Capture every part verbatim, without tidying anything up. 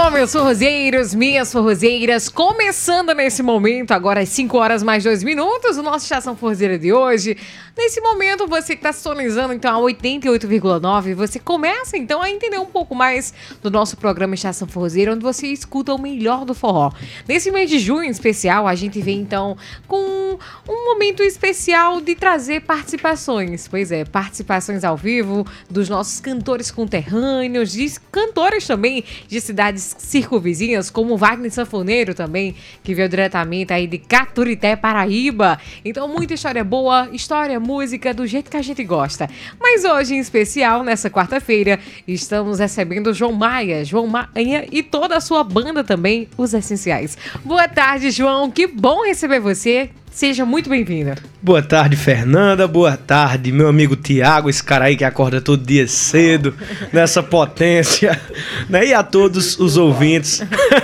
Alô, meus forrozeiros, minhas forrozeiras, começando nesse momento, agora às cinco horas mais dois minutos, o nosso Estação Forrozeira de hoje. Nesse momento, você que está sintonizando então a oitenta e oito vírgula nove, você começa então a entender um pouco mais do nosso programa Estação Forrozeira, onde você escuta o melhor do forró. Nesse mês de junho em especial, a gente vem então com um momento especial de trazer participações. Pois é, participações ao vivo dos nossos cantores conterrâneos, de cantores também de cidades circunvizinhas, como o Wagner Sanfoneiro também, que veio diretamente aí de Caturité, Paraíba. Então, muita história boa, história, música, do jeito que a gente gosta. Mas hoje, em especial, nessa quarta-feira, estamos recebendo o João Maia, João Maia e toda a sua banda também, Os Essenciais. Boa tarde, João, que bom receber você. Seja muito bem-vinda. Boa tarde, Fernanda. Boa tarde, meu amigo Tiago, esse cara aí que acorda todo dia cedo, nessa potência, né? E a todos os ouvintes.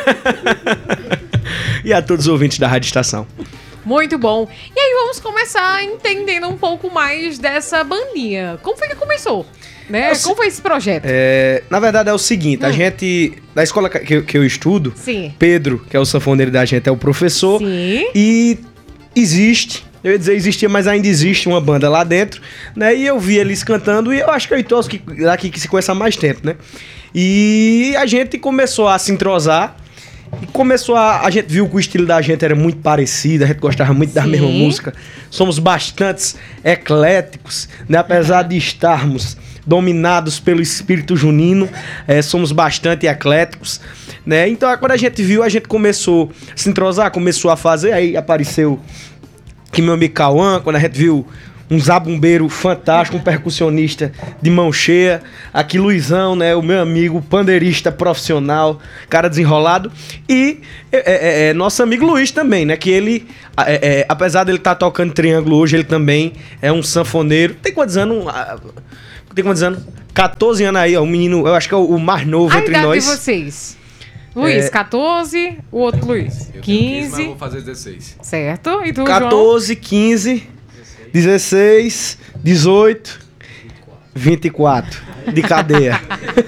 E a todos os ouvintes da Rádio Estação. Muito bom. E aí vamos começar entendendo um pouco mais dessa bandinha. Como foi que começou? Né? Como foi esse projeto? É, na verdade é o seguinte, hum. a gente, da escola que eu, que eu estudo, Sim. Pedro, que é o sanfoneiro da gente, é o professor. Sim. E existe, eu ia dizer existia, mas ainda existe uma banda lá dentro, né? E eu vi eles cantando e eu acho que eu e todos que daqui que se conhece há mais tempo, né? E a gente começou a se entrosar e começou a... A gente viu que o estilo da gente era muito parecido, a gente gostava muito da mesma música. Somos bastante ecléticos, né? Apesar de estarmos dominados pelo espírito junino, é, somos bastante ecléticos, né? Então, quando a gente viu, a gente começou a se entrosar, começou a fazer, aí apareceu que meu amigo Cauã, quando a gente viu um zabumbeiro fantástico, um percussionista de mão cheia, aqui Luizão, né, o meu amigo pandeirista profissional, cara desenrolado, e é, é, é, nosso amigo Luiz também, né, que ele, é, é, apesar dele estar tá tocando triângulo hoje, ele também é um sanfoneiro. Tem quantos anos? Tem quantos anos? catorze anos aí, ó, o menino, eu acho que é o mais novo a entre idade nós. De vocês? Luiz, é... catorze, o outro Luiz, eu quinze. quinze, mas vou fazer dezesseis. Certo, e tu, catorze, quinze, dezesseis, dezoito, vinte e quatro de cadeia.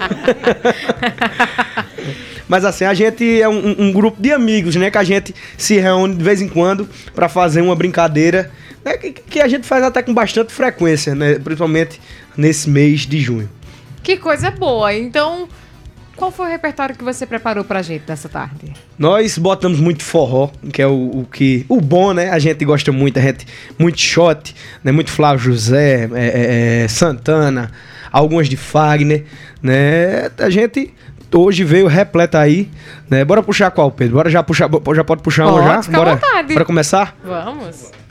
Mas assim, a gente é um, um grupo de amigos, né? Que a gente se reúne de vez em quando pra fazer uma brincadeira, né, que, que a gente faz até com bastante frequência, né? Principalmente nesse mês de junho. Que coisa boa. Então, qual foi o repertório que você preparou pra gente nessa tarde? Nós botamos muito forró, que é o, o que... O bom, né? A gente gosta muito, a gente... Muito shot, né? Muito Flávio José, é, é, Santana, algumas de Fagner, né? A gente hoje veio repleta aí, né? Bora puxar qual, Pedro? Bora já puxar, já pode puxar pode, uma já? Fica Bora, à vontade. bora começar? Vamos.